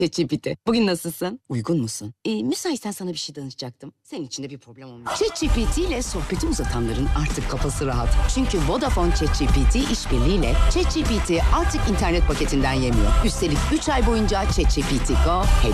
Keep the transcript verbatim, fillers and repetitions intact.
ChatGPT. Bugün nasılsın? Uygun musun? E, müsaitsen sana bir şey danışacaktım. Senin için de bir problem olmuş. ChatGPT ile sohbeti uzatanların artık kafası rahat. Çünkü Vodafone ChatGPT işbirliğiyle ChatGPT artık internet paketinden yemiyor. Üstelik üç ay boyunca ChatGPT Go